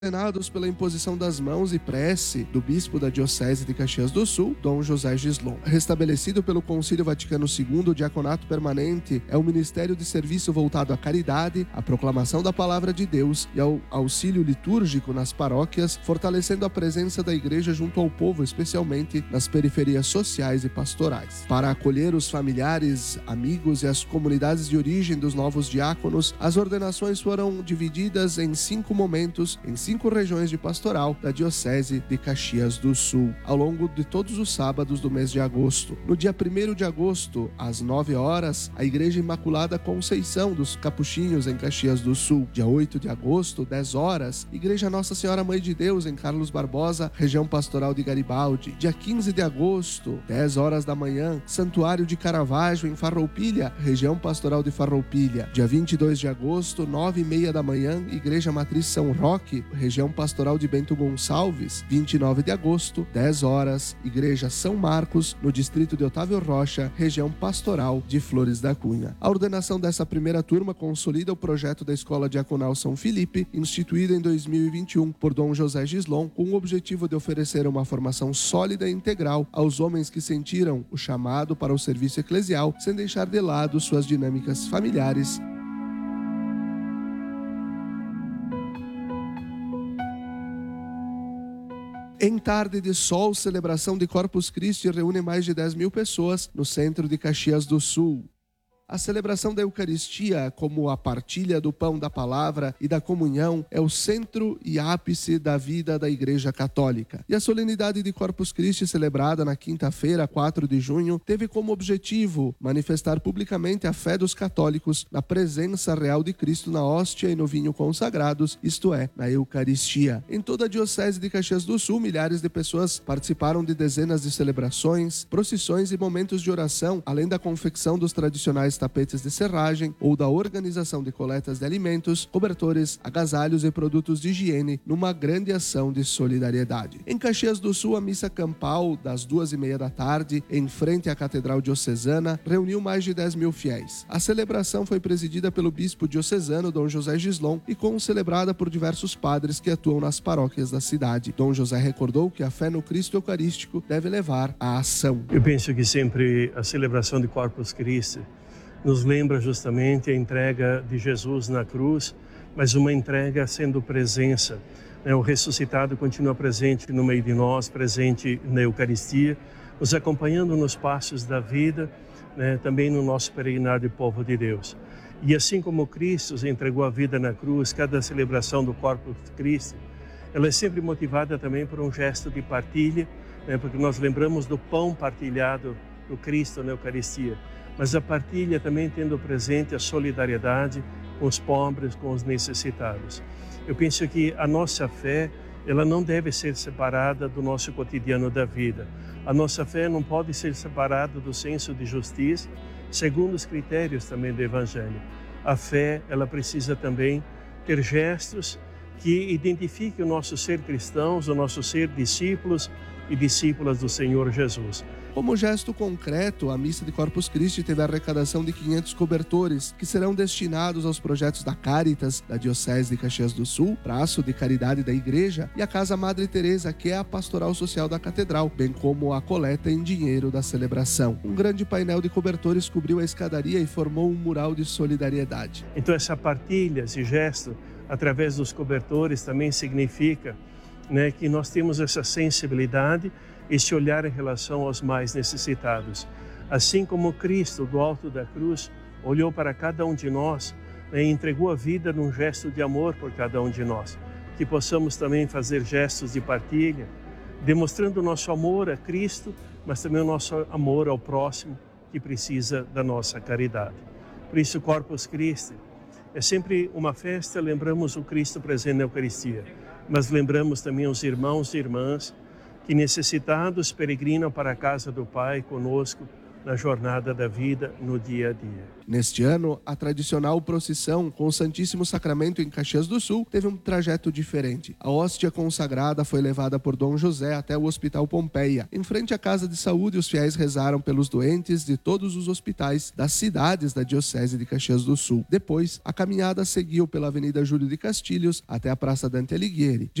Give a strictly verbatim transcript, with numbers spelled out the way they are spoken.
Ordenados pela imposição das mãos e prece do bispo da Diocese de Caxias do Sul, Dom José Gislon. Restabelecido pelo Concílio Vaticano segundo, o diaconato permanente é um ministério de serviço voltado à caridade, à proclamação da palavra de Deus e ao auxílio litúrgico nas paróquias, fortalecendo a presença da Igreja junto ao povo, especialmente nas periferias sociais e pastorais. Para acolher os familiares, amigos e as comunidades de origem dos novos diáconos, as ordenações foram divididas em cinco momentos, em cinco cinco regiões de pastoral da Diocese de Caxias do Sul, ao longo de todos os sábados do mês de agosto. No dia primeiro de agosto, às nove horas, a Igreja Imaculada Conceição dos Capuchinhos, em Caxias do Sul. Dia oito de agosto, dez horas, Igreja Nossa Senhora Mãe de Deus, em Carlos Barbosa, região pastoral de Garibaldi. Dia quinze de agosto, dez horas da manhã, Santuário de Caravaggio, em Farroupilha, região pastoral de Farroupilha. Dia vinte e dois de agosto, nove e meia da manhã, Igreja Matriz São Roque, região pastoral de Bento Gonçalves. Vinte e nove de agosto, dez horas, Igreja São Marcos, no distrito de Otávio Rocha, região pastoral de Flores da Cunha. A ordenação dessa primeira turma consolida o projeto da Escola Diaconal São Filipe, instituída em dois mil e vinte e um por Dom José Gislon, com o objetivo de oferecer uma formação sólida e integral aos homens que sentiram o chamado para o serviço eclesial, sem deixar de lado suas dinâmicas familiares. Em tarde de sol, celebração de Corpus Christi reúne mais de dez mil pessoas no centro de Caxias do Sul. A celebração da Eucaristia, como a partilha do pão da palavra e da comunhão, é o centro e ápice da vida da Igreja Católica. E a solenidade de Corpus Christi, celebrada na quinta-feira, quatro de junho, teve como objetivo manifestar publicamente a fé dos católicos na presença real de Cristo na hóstia e no vinho consagrados, isto é, na Eucaristia. Em toda a Diocese de Caxias do Sul, milhares de pessoas participaram de dezenas de celebrações, procissões e momentos de oração, além da confecção dos tradicionais tapetes de serragem ou da organização de coletas de alimentos, cobertores, agasalhos e produtos de higiene numa grande ação de solidariedade. Em Caxias do Sul, a missa campal das duas e meia da tarde, em frente à Catedral Diocesana, reuniu mais de dez mil fiéis. A celebração foi presidida pelo bispo diocesano Dom José Gislon e concelebrada por diversos padres que atuam nas paróquias da cidade. Dom José recordou que a fé no Cristo Eucarístico deve levar à ação. Eu penso que sempre a celebração de Corpus Christi nos lembra justamente a entrega de Jesus na cruz, mas uma entrega sendo presença. O ressuscitado continua presente no meio de nós, presente na Eucaristia, nos acompanhando nos passos da vida, né, também no nosso peregrinar de povo de Deus. E assim como Cristo entregou a vida na cruz, cada celebração do Corpus Christi, ela é sempre motivada também por um gesto de partilha, né, porque nós lembramos do pão partilhado do Cristo na Eucaristia, mas a partilha também tendo presente a solidariedade com os pobres, com os necessitados. Eu penso que a nossa fé, ela não deve ser separada do nosso cotidiano da vida. A nossa fé não pode ser separada do senso de justiça, segundo os critérios também do Evangelho. A fé, ela precisa também ter gestos que identifiquem o nosso ser cristãos, o nosso ser discípulos e discípulas do Senhor Jesus. Como gesto concreto, a missa de Corpus Christi teve a arrecadação de quinhentos cobertores, que serão destinados aos projetos da Caritas, da Diocese de Caxias do Sul, Braço de Caridade da Igreja e a Casa Madre Teresa, que é a pastoral social da Catedral, bem como a coleta em dinheiro da celebração. Um grande painel de cobertores cobriu a escadaria e formou um mural de solidariedade. Então essa partilha, esse gesto, através dos cobertores, também significa, né, que nós temos essa sensibilidade, esse olhar em relação aos mais necessitados. Assim como Cristo, do alto da cruz, olhou para cada um de nós, né, e entregou a vida num gesto de amor por cada um de nós. Que possamos também fazer gestos de partilha, demonstrando o nosso amor a Cristo, mas também o nosso amor ao próximo, que precisa da nossa caridade. Por isso, Corpus Christi é sempre uma festa, lembramos o Cristo presente na Eucaristia, mas lembramos também os irmãos e irmãs que necessitados peregrinam para a casa do Pai conosco na jornada da vida, no dia a dia. Neste ano, a tradicional procissão com o Santíssimo Sacramento em Caxias do Sul teve um trajeto diferente. A hóstia consagrada foi levada por Dom José até o Hospital Pompeia. Em frente à Casa de Saúde, os fiéis rezaram pelos doentes de todos os hospitais das cidades da Diocese de Caxias do Sul. Depois, a caminhada seguiu pela Avenida Júlio de Castilhos até a Praça Dante Alighieri.